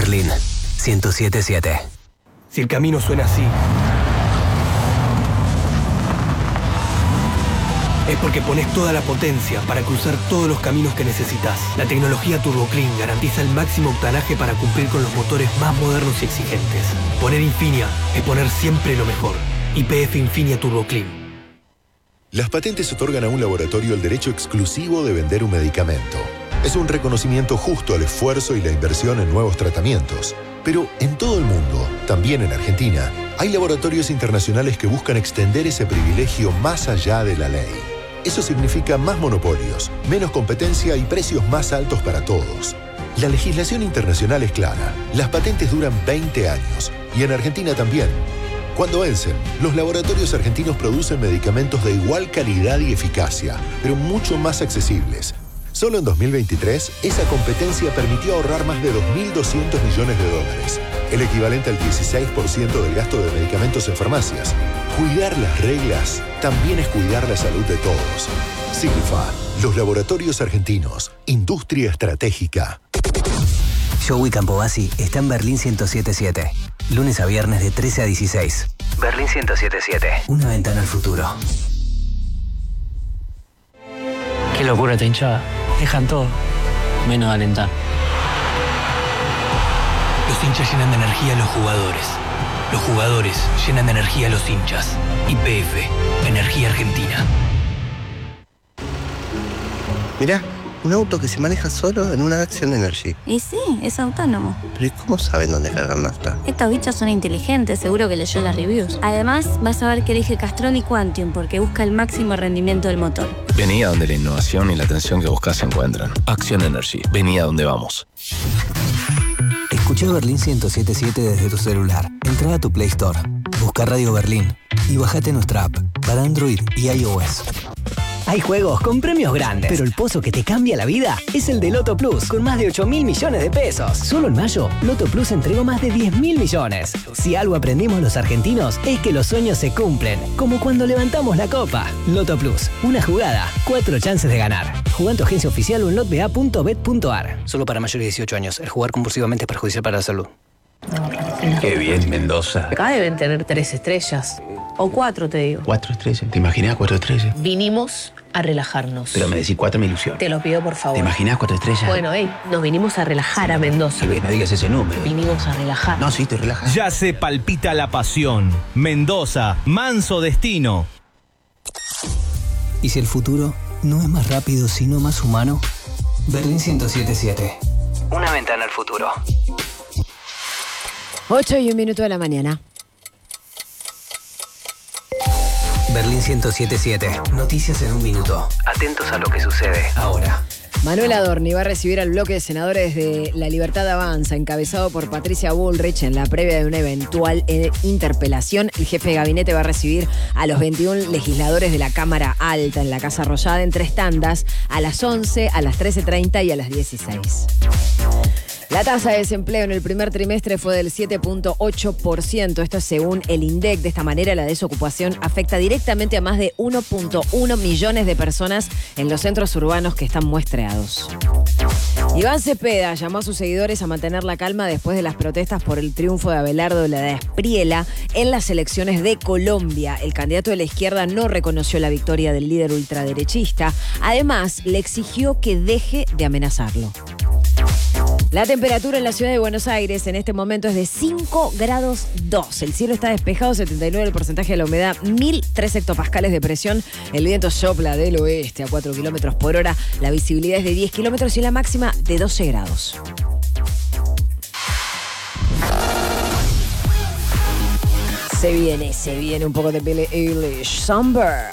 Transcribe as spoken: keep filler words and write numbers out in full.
Berlín ciento siete punto siete. Si el camino suena así, es porque pones toda la potencia para cruzar todos los caminos que necesitas. La tecnología Turbo Clean garantiza el máximo octanaje para cumplir con los motores más modernos y exigentes. Poner Infinia es poner siempre lo mejor. Y P F Infinia Turbo Clean. Las patentes otorgan a un laboratorio el derecho exclusivo de vender un medicamento. Es un reconocimiento justo al esfuerzo y la inversión en nuevos tratamientos. Pero en todo el mundo, también en Argentina, hay laboratorios internacionales que buscan extender ese privilegio más allá de la ley. Eso significa más monopolios, menos competencia y precios más altos para todos. La legislación internacional es clara. Las patentes duran veinte años. Y en Argentina también. Cuando vencen, los laboratorios argentinos producen medicamentos de igual calidad y eficacia, pero mucho más accesibles. Solo en dos mil veintitrés, esa competencia permitió ahorrar más de dos mil doscientos millones de dólares, el equivalente al dieciséis por ciento del gasto de medicamentos en farmacias. Cuidar las reglas también es cuidar la salud de todos. Signifa, los laboratorios argentinos, industria estratégica. Joey Campobasi está en Berlín ciento siete punto siete. Lunes a viernes de trece a dieciséis. Berlín ciento siete punto siete. Una ventana al futuro. Qué locura esta hinchada. Dejan todo, menos alentar. Los hinchas llenan de energía a los jugadores. Los jugadores llenan de energía a los hinchas. Y P F, Energía Argentina. Mirá, un auto que se maneja solo en una Action Energy. Y sí, es autónomo. ¿Pero y cómo saben dónde cargar nafta? Estos bichos son inteligentes, seguro que leyó las reviews. Además, vas a ver que elige Castrol y Quantium porque busca el máximo rendimiento del motor. Vení a donde la innovación y la atención que buscas se encuentran. Action Energy. Vení a donde vamos. Escucha Berlín ciento siete punto siete desde tu celular. Entra a tu Play Store, busca Radio Berlín y bájate nuestra app para Android y iOS. Hay juegos con premios grandes, pero el pozo que te cambia la vida es el de Loto Plus, con más de ocho mil millones de pesos. Solo en mayo, Loto Plus entregó más de diez mil millones. Si algo aprendimos los argentinos es que los sueños se cumplen, como cuando levantamos la copa. Loto Plus, una jugada, cuatro chances de ganar. Jugá en tu agencia oficial o en lotba punto bet punto ar. Solo para mayores de dieciocho años. El jugar compulsivamente es perjudicial para la salud. Qué bien, Mendoza. Acá deben tener tres estrellas. O cuatro, te digo. Cuatro estrellas. ¿Te imaginas cuatro estrellas? Vinimos a relajarnos. Pero me decís cuatro me ilusiona. Te lo pido, por favor. ¿Te imaginas cuatro estrellas? Bueno, hey, nos vinimos a relajar a Mendoza. No digas ese número. Vinimos a relajar. No, sí, te relajas. Ya se palpita la pasión. Mendoza, manso destino. ¿Y si el futuro no es más rápido, sino más humano? Berlín ciento siete punto siete. Una ventana al futuro. ocho y un minuto de la mañana. Berlín ciento siete punto siete. Noticias en un minuto. Atentos a lo que sucede ahora. Manuel Adorni va a recibir al bloque de senadores de La Libertad Avanza, encabezado por Patricia Bullrich, en la previa de una eventual eh, interpelación. El jefe de gabinete va a recibir a los veintiún legisladores de la Cámara Alta en la Casa Rosada en tres tandas, a las once, a las trece treinta y a las dieciséis. La tasa de desempleo en el primer trimestre fue del siete punto ocho por ciento. Esto es según el INDEC. De esta manera, la desocupación afecta directamente a más de uno punto uno millones de personas en los centros urbanos que están muestreados. Iván Cepeda llamó a sus seguidores a mantener la calma después de las protestas por el triunfo de Abelardo Lada Espriella en las elecciones de Colombia. El candidato de la izquierda no reconoció la victoria del líder ultraderechista. Además, le exigió que deje de amenazarlo. La temperatura en la ciudad de Buenos Aires en este momento es de cinco grados dos. El cielo está despejado, setenta y nueve por ciento el porcentaje de la humedad, mil tres hectopascales de presión. El viento sopla del oeste a cuatro kilómetros por hora. La visibilidad es de diez kilómetros y la máxima de doce grados. Se viene, se viene un poco de Billie Eilish. Somber.